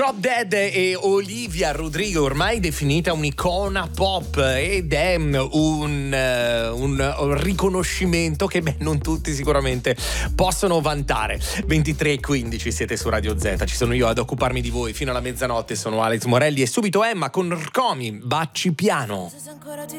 Drop Dead e Olivia Rodrigo, ormai definita un'icona pop, ed è un riconoscimento che non tutti sicuramente possono vantare. 23:15 siete su Radio Z, ci sono io ad occuparmi di voi fino alla mezzanotte. Sono Alex Morelli e subito Emma con Rcomi, Baci piano. Se ancora ti